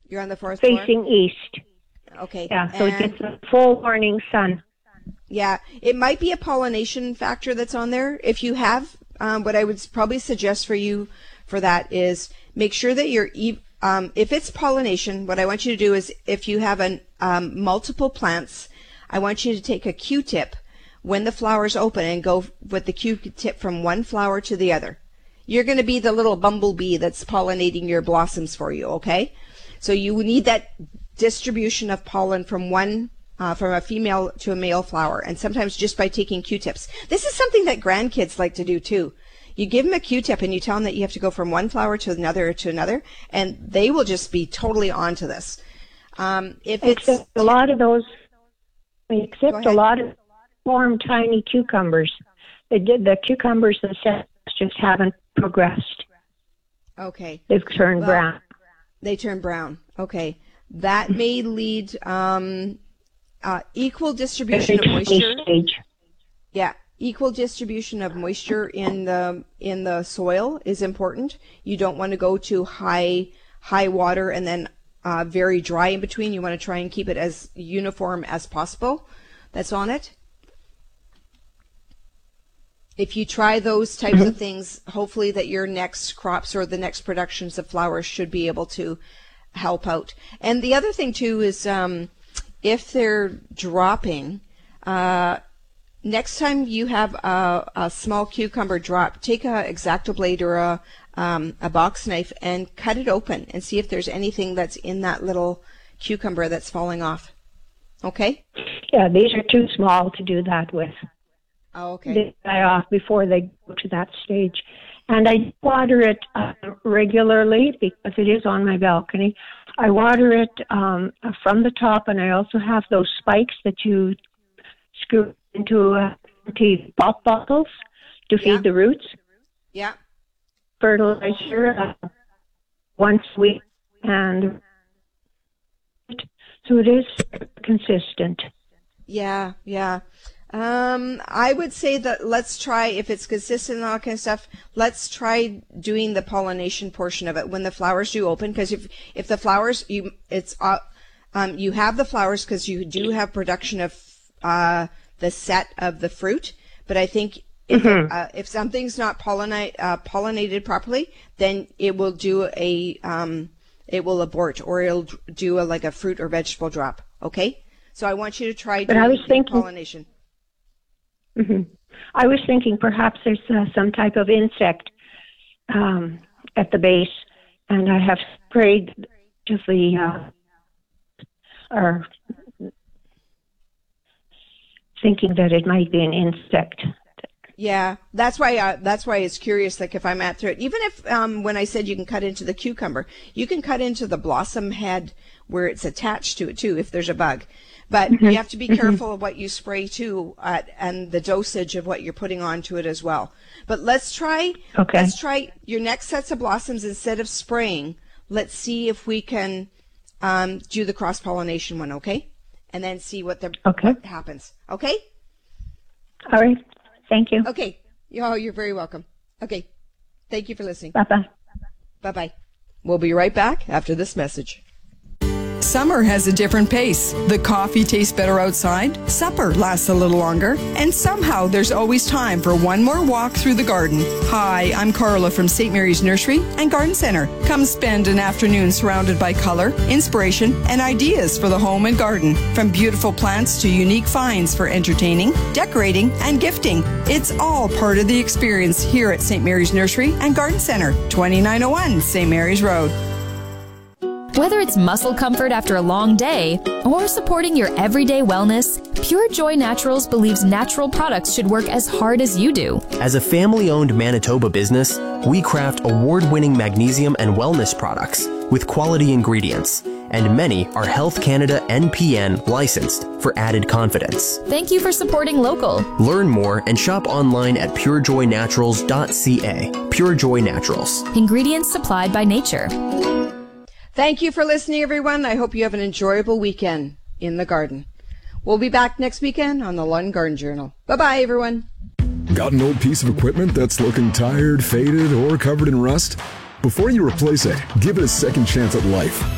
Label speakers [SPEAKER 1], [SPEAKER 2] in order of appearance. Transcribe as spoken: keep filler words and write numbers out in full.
[SPEAKER 1] You're on the fourth floor?
[SPEAKER 2] Facing east.
[SPEAKER 1] Okay.
[SPEAKER 2] Yeah, so
[SPEAKER 1] and,
[SPEAKER 2] it gets the full morning sun.
[SPEAKER 1] Yeah, it might be a pollination factor that's on there. If you have, um, what I would probably suggest for you for that is make sure that you're, um, if it's pollination, what I want you to do is if you have an, um, multiple plants, I want you to take a Q-tip when the flowers open and go with the Q-tip from one flower to the other. You're going to be the little bumblebee that's pollinating your blossoms for you, okay? So you need that distribution of pollen from one, uh, from a female to a male flower, and sometimes just by taking Q-tips. This is something that grandkids like to do too. You give them a Q-tip and you tell them that you have to go from one flower to another to another, and they will just be totally onto this. Um, if it's
[SPEAKER 2] except a lot of those, except a lot of form tiny cucumbers. They did the cucumbers themselves just haven't progressed.
[SPEAKER 1] Okay.
[SPEAKER 2] They've turned
[SPEAKER 1] well,
[SPEAKER 2] brown.
[SPEAKER 1] They turn brown. Okay. That may lead um, uh, equal distribution of moisture.
[SPEAKER 2] Stage.
[SPEAKER 1] Yeah, equal distribution of moisture in the in the soil is important. You don't want to go to high high water and then uh, very dry in between. You want to try and keep it as uniform as possible. That's on it. If you try those types mm-hmm. of things, hopefully that your next crops or the next productions of flowers should be able to help out. And the other thing too is um, if they're dropping, uh, next time you have a, a small cucumber drop, take a X-Acto blade or a, um, a box knife and cut it open and see if there's anything that's in that little cucumber that's falling off. Okay?
[SPEAKER 2] Yeah, these are too small to do that with.
[SPEAKER 1] Oh, okay.
[SPEAKER 2] They die off before they go to that stage. And I water it uh, regularly because it is on my balcony. I water it um, from the top, and I also have those spikes that you screw into uh, empty pop bottles to feed
[SPEAKER 1] yeah.
[SPEAKER 2] the roots.
[SPEAKER 1] Yeah.
[SPEAKER 2] Fertilizer uh, once a week, and so it is consistent.
[SPEAKER 1] Yeah, yeah. Um, I would say that let's try, if it's consistent and all that kind of stuff, let's try doing the pollination portion of it when the flowers do open. Because if if the flowers, you it's uh, um you have the flowers because you do have production of uh the set of the fruit. But I think if
[SPEAKER 2] mm-hmm.
[SPEAKER 1] uh, if something's not pollinate uh, pollinated properly, then it will do a um it will abort, or it'll do a like a fruit or vegetable drop. Okay, so I want you to try
[SPEAKER 2] but
[SPEAKER 1] doing
[SPEAKER 2] I was thinking,
[SPEAKER 1] pollination.
[SPEAKER 2] Mm-hmm. I was thinking perhaps there's uh, some type of insect um, at the base, and I have sprayed just the uh, or thinking that it might be an insect.
[SPEAKER 1] Yeah, that's why uh, that's why it's curious. Like if I'm at through it, even if um, when I said you can cut into the cucumber, you can cut into the blossom head where it's attached to it too. If there's a bug. But mm-hmm. you have to be careful mm-hmm. of what you spray too, uh, and the dosage of what you're putting onto it as well. But let's try.
[SPEAKER 2] Okay.
[SPEAKER 1] Let's try your next sets of blossoms instead of spraying. Let's see if we can um, do the cross pollination one, okay? And then see what the
[SPEAKER 2] okay.
[SPEAKER 1] what happens. Okay.
[SPEAKER 2] All right. Thank you.
[SPEAKER 1] Okay. Oh, you're very welcome. Okay. Thank you for listening.
[SPEAKER 2] Bye bye.
[SPEAKER 1] Bye bye. We'll be right back after this message.
[SPEAKER 3] Summer has a different pace. The coffee tastes better outside, supper lasts a little longer, and somehow there's always time for one more walk through the garden. Hi, I'm Carla from Saint Mary's Nursery and Garden Center. Come spend an afternoon surrounded by color, inspiration, and ideas for the home and garden. From beautiful plants to unique finds for entertaining, decorating, and gifting. It's all part of the experience here at Saint Mary's Nursery and Garden Center, twenty-nine oh one Saint Mary's Road.
[SPEAKER 4] Whether it's muscle comfort after a long day or supporting your everyday wellness, Pure Joy Naturals believes natural products should work as hard as you do.
[SPEAKER 5] As a family-owned Manitoba business, we craft award-winning magnesium and wellness products with quality ingredients, and many are Health Canada N P N licensed for added confidence.
[SPEAKER 4] Thank you for supporting local.
[SPEAKER 5] Learn more and shop online at pure joy naturals dot c a. Pure Joy Naturals.
[SPEAKER 4] Ingredients supplied by nature.
[SPEAKER 1] Thank you for listening, everyone. I hope you have an enjoyable weekend in the garden. We'll be back next weekend on the London Garden Journal. Bye-bye, everyone.
[SPEAKER 6] Got an old piece of equipment that's looking tired, faded, or covered in rust? Before you replace it, give it a second chance at life.